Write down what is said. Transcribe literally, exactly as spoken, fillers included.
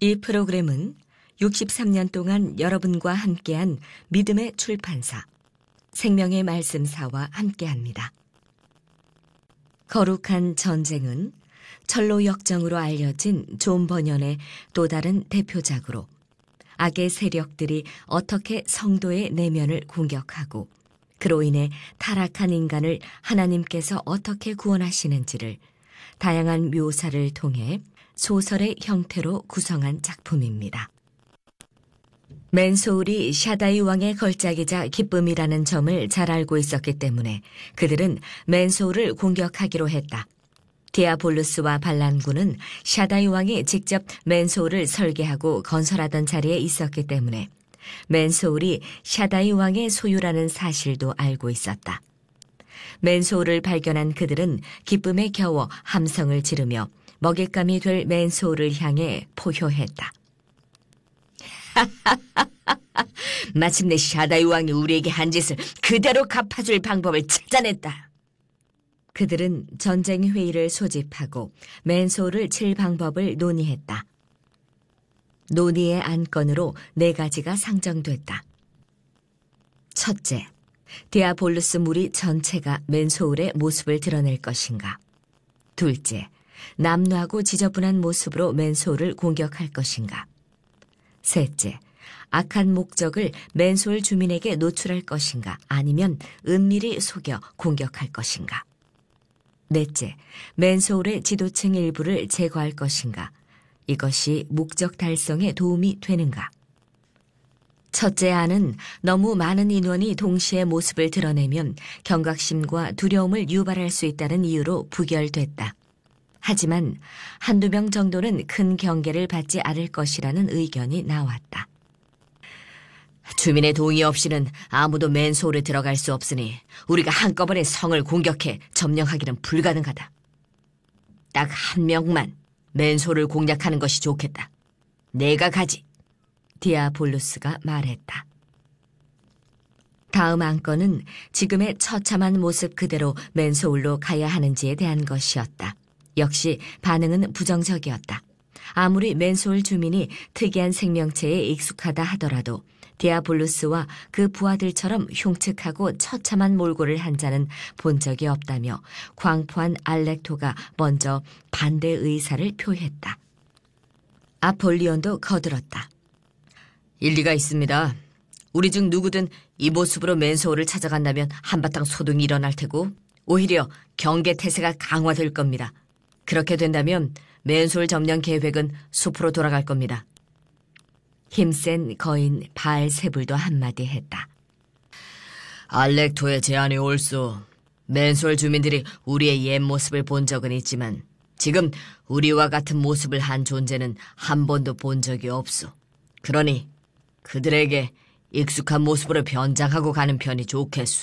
이 프로그램은 육십삼 년 동안 여러분과 함께한 믿음의 출판사, 생명의 말씀사와 함께합니다. 거룩한 전쟁은 철로 역정으로 알려진 존 버년의 또 다른 대표작으로 악의 세력들이 어떻게 성도의 내면을 공격하고 그로 인해 타락한 인간을 하나님께서 어떻게 구원하시는지를 다양한 묘사를 통해 소설의 형태로 구성한 작품입니다. 맨소울이 샤다이 왕의 걸작이자 기쁨이라는 점을 잘 알고 있었기 때문에 그들은 맨소울을 공격하기로 했다. 디아볼루스와 반란군은 샤다이 왕이 직접 맨소울을 설계하고 건설하던 자리에 있었기 때문에 맨소울이 샤다이 왕의 소유라는 사실도 알고 있었다. 맨소울을 발견한 그들은 기쁨에 겨워 함성을 지르며 먹잇감이 될 맨소울을 향해 포효했다. 마침내 샤다이 왕이 우리에게 한 짓을 그대로 갚아줄 방법을 찾아냈다. 그들은 전쟁 회의를 소집하고 맨소울을 칠 방법을 논의했다. 논의의 안건으로 네 가지가 상정됐다. 첫째, 디아볼루스 무리 전체가 맨소울의 모습을 드러낼 것인가. 둘째, 남루하고 지저분한 모습으로 맨소울을 공격할 것인가. 셋째, 악한 목적을 맨소울 주민에게 노출할 것인가 아니면 은밀히 속여 공격할 것인가. 넷째, 맨소울의 지도층 일부를 제거할 것인가. 이것이 목적 달성에 도움이 되는가. 첫째 안은 너무 많은 인원이 동시에 모습을 드러내면 경각심과 두려움을 유발할 수 있다는 이유로 부결됐다. 하지만 한두 명 정도는 큰 경계를 받지 않을 것이라는 의견이 나왔다. 주민의 동의 없이는 아무도 맨소울에 들어갈 수 없으니 우리가 한꺼번에 성을 공격해 점령하기는 불가능하다. 딱 한 명만 맨소울을 공략하는 것이 좋겠다. 내가 가지. 디아볼루스가 말했다. 다음 안건은 지금의 처참한 모습 그대로 맨소울로 가야 하는지에 대한 것이었다. 역시 반응은 부정적이었다. 아무리 맨소울 주민이 특이한 생명체에 익숙하다 하더라도 디아볼루스와 그 부하들처럼 흉측하고 처참한 몰골을 한 자는 본 적이 없다며 광포한 알렉토가 먼저 반대 의사를 표했다. 아폴리온도 거들었다. 일리가 있습니다. 우리 중 누구든 이 모습으로 맨소울을 찾아간다면 한바탕 소동이 일어날 테고 오히려 경계태세가 강화될 겁니다. 그렇게 된다면 맨소울 점령 계획은 숲으로 돌아갈 겁니다. 힘센 거인 바알세불도 한마디 했다. 알렉토의 제안이 옳소. 맨소울 주민들이 우리의 옛 모습을 본 적은 있지만 지금 우리와 같은 모습을 한 존재는 한 번도 본 적이 없소. 그러니 그들에게 익숙한 모습으로 변장하고 가는 편이 좋겠소.